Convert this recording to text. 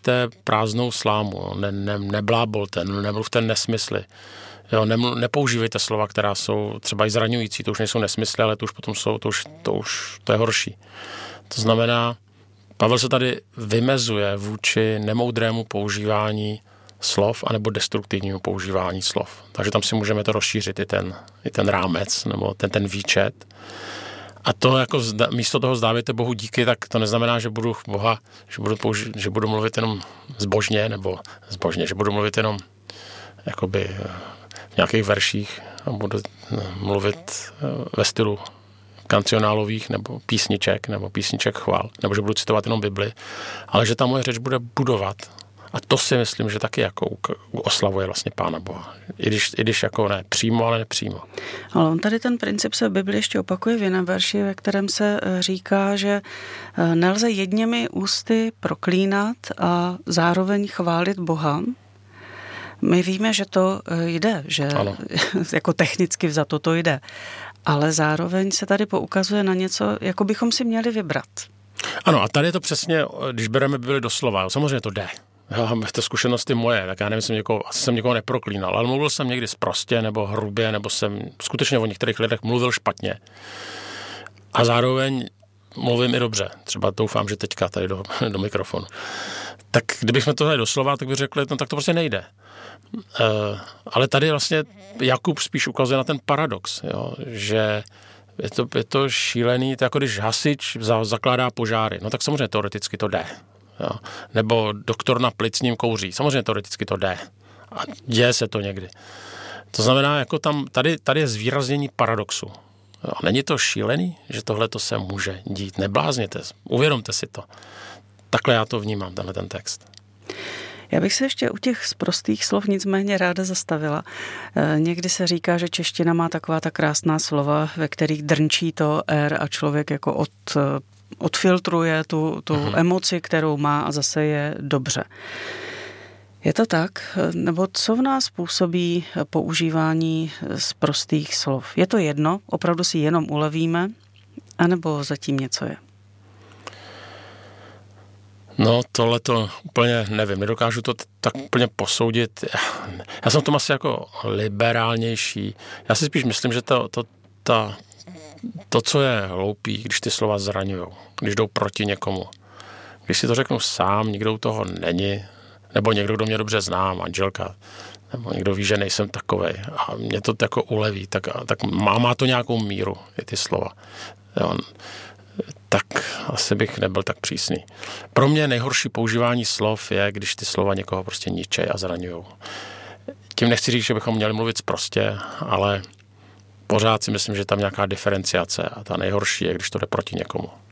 nechte prázdnou slámu, neblábolte, nemluvte nesmysly. Jo, nepoužívejte slova, která jsou třeba i zraňující, to už nejsou nesmysly, ale to už potom jsou, to je horší. To znamená, Pavel se tady vymezuje vůči nemoudrému používání slov anebo destruktivnímu používání slov. Takže tam si můžeme to rozšířit i ten rámec nebo ten výčet. A to jako místo toho zdávejte Bohu díky, tak to neznamená, že budu Boha, že budu mluvit jenom zbožně, že budu mluvit jenom jakoby v nějakých verších a budu mluvit ve stylu kancionálových nebo písniček chvál, nebo že budu citovat jenom Bibli, ale že ta moje řeč bude budovat. A to si myslím, že taky jako oslavuje vlastně Pána Boha. I když jako ne přímo, ale nepřímo. Ale on tady ten princip se v Bibli ještě opakuje v jiném verši, ve kterém se říká, že nelze jedněmi ústy proklínat a zároveň chválit Boha. My víme, že to jde, že ano. Jako technicky vzato to jde. Ale zároveň se tady poukazuje na něco, jako bychom si měli vybrat. Ano, a tady je to přesně, když bereme Bibli doslova, samozřejmě to jde. To zkušenosti moje, tak já nevím, asi jsem někoho neproklínal, ale mluvil jsem někdy sprostě nebo hrubě, nebo jsem skutečně o některých lidech mluvil špatně. A zároveň mluvím i dobře. Třeba doufám, že teďka tady do mikrofonu. Tak kdybychom to dali doslova, tak bych řekli, no tak to prostě nejde. Ale tady vlastně Jakub spíš ukazuje na ten paradox, jo, že je to šílený, to jako když hasič zakládá požáry, no tak samozřejmě teoreticky to jde. Jo. Nebo doktor na plicním kouří, samozřejmě teoreticky to jde. A děje se to někdy. To znamená, jako tady je zvýraznění paradoxu. Jo. Není to šílený, že tohle to se může dít? Neblázněte, uvědomte si to. Takhle já to vnímám, tenhle ten text. Já bych se ještě u těch sprostých slov nicméně ráda zastavila. Někdy se říká, že čeština má taková ta krásná slova, ve kterých drnčí to a člověk jako odfiltruje tu emoci, kterou má a zase je dobře. Je to tak? Nebo co v nás působí používání sprostých slov? Je to jedno? Opravdu si jenom ulevíme? Anebo zatím něco je? No, tohle to úplně nevím, nedokážu to tak úplně posoudit. Já jsem v tom asi jako liberálnější. Já si spíš myslím, že to, co je hloupý, když ty slova zraňujou, když jdou proti někomu. Když si to řeknu sám, nikdo u toho není, nebo někdo, kdo mě dobře zná, manželka, nebo někdo ví, že nejsem takovej a mě to jako uleví, tak má to nějakou míru, i ty slova. Jo. Tak asi bych nebyl tak přísný. Pro mě nejhorší používání slov je, když ty slova někoho prostě ničej a zraňujou. Tím nechci říct, že bychom měli mluvit sprostě, ale pořád si myslím, že tam nějaká diferenciace a ta nejhorší je, když to jde proti někomu.